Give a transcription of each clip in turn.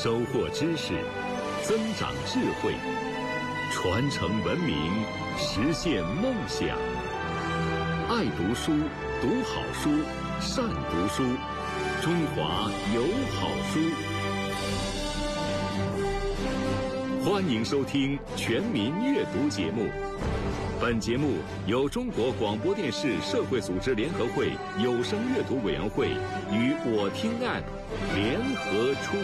收获知识，增长智慧，传承文明，实现梦想。爱读书，读好书，善读书，中华有好书。欢迎收听全民阅读节目。本节目由中国广播电视社会组织联合会有声阅读委员会与我听 App 联合出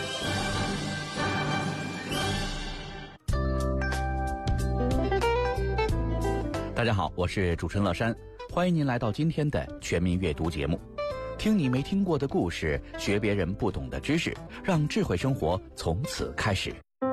品。大家好，我是主持人乐山，欢迎您来到今天的全民阅读节目。听你没听过的故事，学别人不懂的知识，让智慧生活从此开始。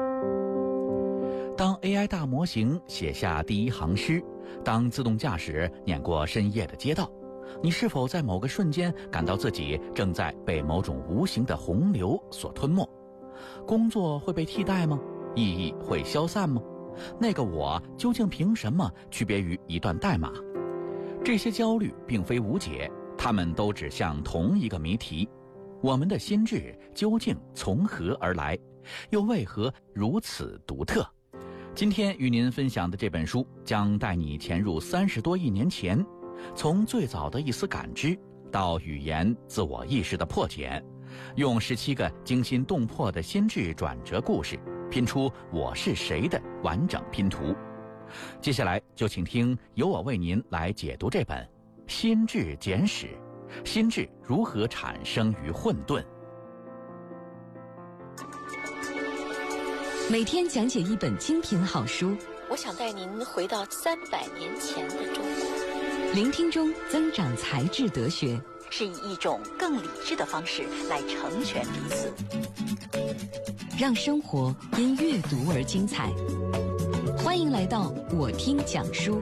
当 AI 大模型写下第一行诗，当自动驾驶碾过深夜的街道，你是否在某个瞬间感到自己正在被某种无形的洪流所吞没？工作会被替代吗？意义会消散吗？那个我究竟凭什么区别于一段代码？这些焦虑并非无解，它们都指向同一个谜题：我们的心智究竟从何而来，又为何如此独特？今天与您分享的这本书将带你潜入30多亿年前，从最早的一丝感知到语言自我意识的破解，用17个惊心动魄的心智转折故事拼出我是谁的完整拼图。接下来就请听由我为您来解读这本《心智简史》，心智如何产生于混沌。 每天讲解一本精品好书， 我想带您回到300年前的中国， 聆听中增长才智德学， 是以一种更理智的方式来成全彼此， 让生活因阅读而精彩。欢迎来到我听讲书。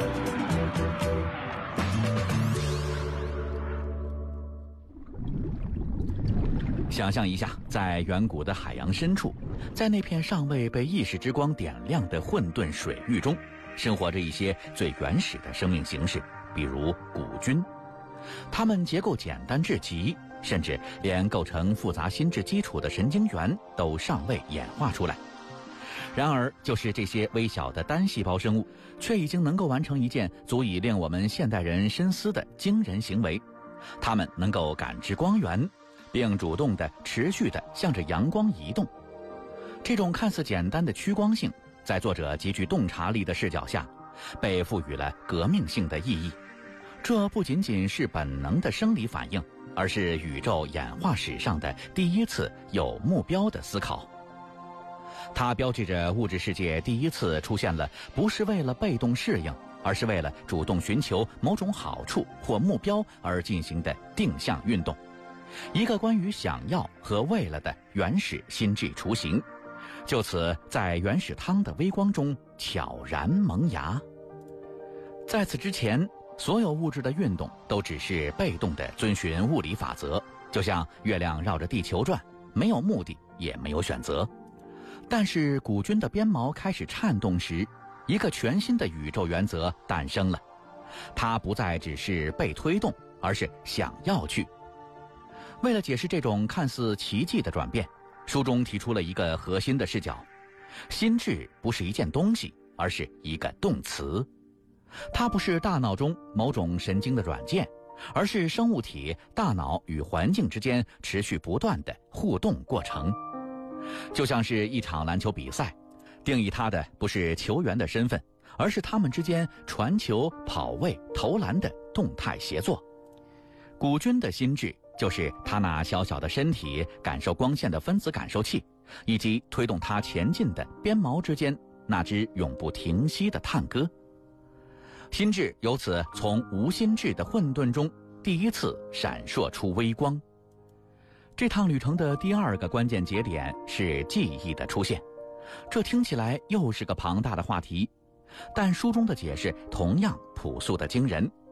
想象一下，在远古的海洋深处，在那片尚未被意识之光点亮的混沌水域中，生活着一些最原始的生命形式，比如古菌。它们结构简单至极，甚至连构成复杂心智基础的神经元都尚未演化出来。然而，就是这些微小的单细胞生物，却已经能够完成一件足以令我们现代人深思的惊人行为。它们能够感知光源，并主动地、持续地向着阳光移动。这种看似简单的趋光性，在作者极具洞察力的视角下，被赋予了革命性的意义。这不仅仅是本能的生理反应，而是宇宙演化史上的第一次有目标的思考。它标志着物质世界第一次出现了不是为了被动适应，而是为了主动寻求某种好处或目标而进行的定向运动。一个关于想要和为了的原始心智雏形，就此在原始汤的微光中悄然萌芽。在此之前，所有物质的运动都只是被动地遵循物理法则，就像月亮绕着地球转，没有目的，也没有选择。但是古菌的鞭毛开始颤动时，一个全新的宇宙原则诞生了。它不再只是被推动，而是想要去。为了解释这种看似奇迹的转变，书中提出了一个核心的视角：心智不是一件东西，而是一个动词。它不是大脑中某种神经的软件，而是生物体大脑与环境之间持续不断的互动过程。就像是一场篮球比赛，定义它的不是球员的身份，而是他们之间传球、跑位、投篮的动态协作。古菌的心智就是他那小小的身体感受光线的分子感受器，以及推动它前进的鞭毛之间那只永不停息的探戈。心智由此从无心智的混沌中第一次闪烁出微光。这趟旅程的第2个关键节点是记忆的出现。这听起来又是个庞大的话题，但书中的解释同样朴素的惊人。